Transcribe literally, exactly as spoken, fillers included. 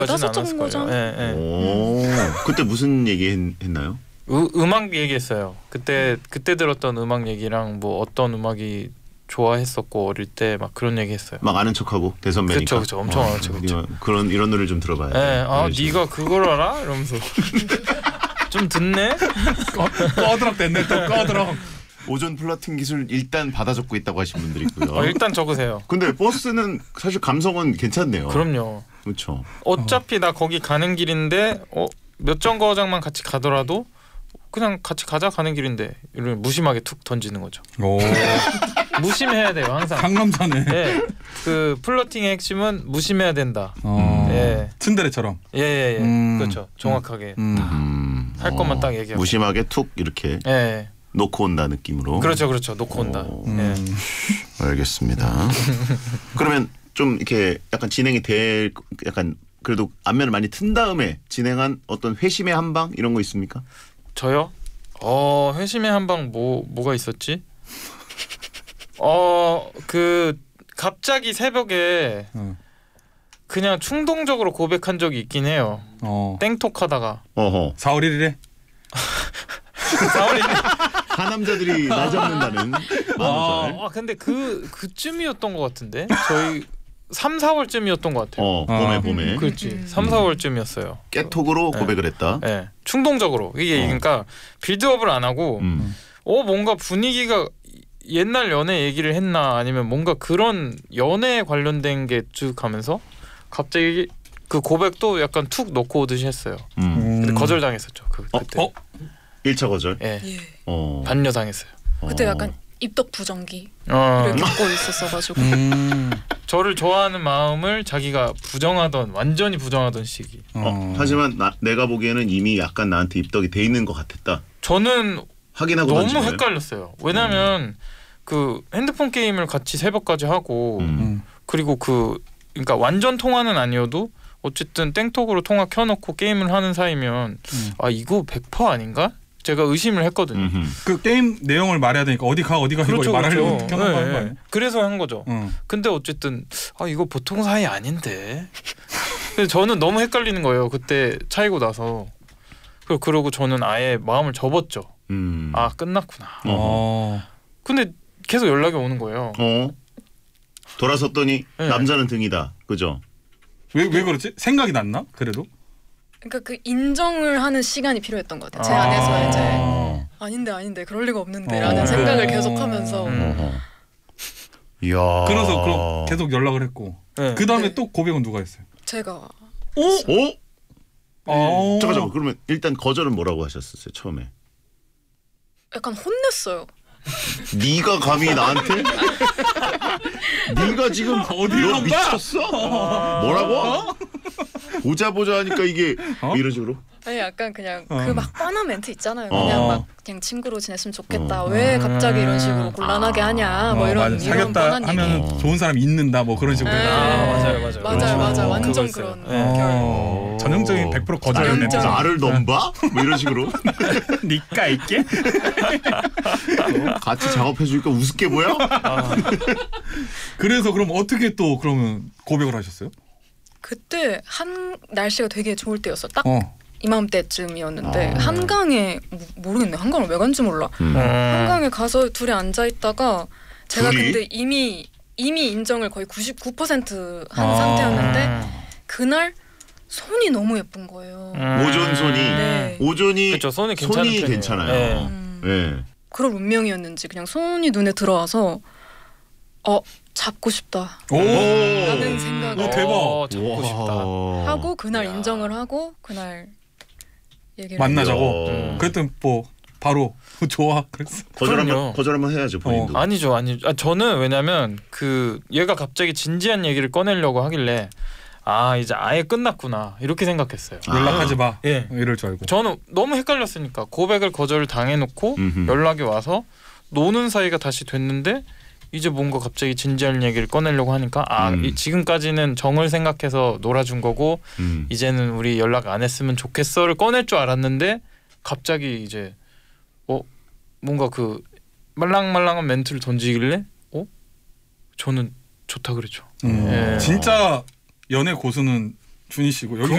다섯 정거장. 예, 예. 오, 그때 무슨 얘기 했, 했나요? 으, 음악 얘기했어요. 그때 그때 들었던 음악 얘기랑 뭐 어떤 음악이 좋아했었고 어릴 때 막 그런 얘기했어요. 막 아는 척하고 대선배니까. 그렇죠, 그렇죠. 엄청 아는 척. 어, 그런 이런 노래를 좀 들어봐야 돼. 네, 아 네가 그걸 알아? 이러면서 좀 듣네. 꺼드럭 됐네 또 꺼드럭. 오존 플러팅 기술 일단 받아 적고 있다고 하신 분들이 있고요. 어, 일단 적으세요. 근데 버스는 사실 감성은 괜찮네요. 그럼요. 그렇죠. 어차피 나 거기 가는 길인데 어, 몇 정거장만 같이 가더라도 그냥 같이 가자 가는 길인데 이런 무심하게 툭 던지는 거죠. 오. 무심해야 돼요 항상. 강남자네. 예, 그 플러팅의 핵심은 무심해야 된다. 어. 예, 츤데레처럼. 예예예. 예, 예. 음. 그렇죠. 정확하게 음. 음, 할 것만 딱 얘기하고. 무심하게 툭 이렇게 예, 예. 놓고 온다 느낌으로. 그렇죠, 그렇죠. 놓고 온다. 오. 음. 예. 알겠습니다. 그러면 좀 이렇게 약간 진행이 될 약간 그래도 안면을 많이 튼 다음에 진행한 어떤 회심의 한방 이런 거 있습니까? 저요? 어 회심의 한방 뭐 뭐가 있었지? 어 그 갑자기 새벽에 어. 그냥 충동적으로 고백한 적이 있긴 해요. 어. 땡톡하다가 어허. 사월 일일에. 사월이 하남자들이 나 잡는다는 마음살. 아 근데 그 그쯤이었던 것 같은데 저희 삼, 사월쯤이었던 것 같아요. 어 봄에 어. 봄에 그렇지. 삼, 사월쯤이었어요. 깨톡으로 네. 고백을 했다. 예. 네. 충동적으로. 이게 어. 그러니까 빌드업을 안 하고 음. 어 뭔가 분위기가 옛날 연애 얘기를 했나 아니면 뭔가 그런 연애에 관련된 게 쭉 가면서 갑자기 그 고백도 약간 툭 넣고 오듯이 했어요. 음. 근데 거절당했었죠. 그 어? 그때. 어? 일 차 거절. 예. 예. 어. 반려당했어요. 그때 어. 약간 입덕 부정기를 어. 겪고 있었어가지고. 음. 저를 좋아하는 마음을 자기가 부정하던 완전히 부정하던 시기. 어. 어. 하지만 나, 내가 보기에는 이미 약간 나한테 입덕이 돼 있는 것 같았다. 저는 확인하고 너무 던진 거예요? 헷갈렸어요. 왜냐하면 음. 그 핸드폰 게임을 같이 새벽까지 하고 음. 그리고 그 그러니까 완전 통화는 아니어도 어쨌든 땡톡으로 통화 켜놓고 게임을 하는 사이면 음. 아 이거 백 퍼센트 아닌가? 제가 의심을 했거든요. 음흠. 그 게임 내용을 말해야 되니까 어디 가 어디 가 그렇죠, 이거 말하려고 그렇죠. 켜놓은 거 네, 하는 거 아니에요? 그래서 한 거죠. 어. 근데 어쨌든 아 이거 보통 사이 아닌데. 근데 저는 너무 헷갈리는 거예요. 그때 차이고 나서. 그 그러고 저는 아예 마음을 접었죠. 음. 아 끝났구나. 어. 근데 계속 연락이 오는 거예요. 어. 돌아섰더니 네. 남자는 등이다. 그죠? 왜 왜 그렇지? 생각이 났나? 그래도? 그러니까 그 인정을 하는 시간이 필요했던 것 같아요. 제 아. 안에서 이제 어. 아닌데 아닌데 그럴 리가 없는데 어. 라는 생각을 네. 계속하면서 음. 어허. 이야. 그래서 그럼 계속 연락을 했고 네. 그 다음에 네. 또 고백은 누가 했어요? 제가 어? 어. 잠깐 잠깐. 그러면 일단 거절은 뭐라고 하셨었어요 처음에? 약간 혼냈어요. 네가 감히 나한테? 네가 지금 어딜 너 간 거야? 미쳤어? 뭐라고? 보자 보자 하니까 이게 어? 이런 식으로? 아니 약간 그냥 어. 그 막 뻔한 멘트 있잖아요. 어. 그냥 막 그냥 친구로 지냈으면 좋겠다. 어. 왜 갑자기 이런 식으로 곤란하게 하냐. 뭐 어, 이런 맞아. 이런 사귀었다 뻔한 얘기. 하면 얘기. 좋은 사람이 있는다 뭐 그런 식으로 네. 해가지고. 아 맞아요 맞아요. 맞아요, 그렇죠. 맞아요. 어, 완전 그거 있어요. 그런 네. 결. 어. 전형적인 백 퍼센트 거절 완전. 멘트. 나를 넘봐? 뭐 이런 식으로 니까 있게? 같이 작업해주니까 우습게 보여? 그래서 그럼 어떻게 또 그러면 고백을 하셨어요? 그때 한 날씨가 되게 좋을 때였어. 딱 어. 이맘때쯤이었는데 아. 한강에 모- 모르겠네. 한강을 왜 간지 몰라. 음. 한강에 가서 둘이 앉아 있다가 제가 둘이? 근데 이미 이미 인정을 거의 구십구 퍼센트 한 아. 상태였는데 그날 손이 너무 예쁜 거예요. 음. 오존 손이 네. 오존이 그렇죠. 손이 괜찮은 손이 편이에요. 괜찮아요. 네. 음, 네. 그럴 운명이었는지 그냥 손이 눈에 들어와서 어 잡고 싶다 오. 라는 생각을 오, 대박. 어, 잡고 와. 싶다. 하고 그날 야. 인정을 하고 그날 얘기를 만나자고. 음. 그랬더니 뭐 바로 좋아 그랬어. 거절 한번 그럼요. 거절 한번 해야죠 본인도. 아니죠, 아니죠. 아, 저는 왜냐면 그 얘가 갑자기 진지한 얘기를 꺼내려고 하길래 아 이제 아예 끝났구나 이렇게 생각했어요. 아. 연락하지 마. 예. 이럴 줄 알고. 저는 너무 헷갈렸으니까 고백을 거절을 당해놓고 음흠. 연락이 와서 노는 사이가 다시 됐는데 이제 뭔가 갑자기 진지한 얘기를 꺼내려고 하니까 아 음. 이, 지금까지는 정을 생각해서 놀아준 거고 음. 이제는 우리 연락 안 했으면 좋겠어를 꺼낼 줄 알았는데 갑자기 이제 어 뭔가 그 말랑말랑한 멘트를 던지길래 어 저는 좋다 그랬죠. 음. 예. 진짜 연애 고수는 준희 씨고 여기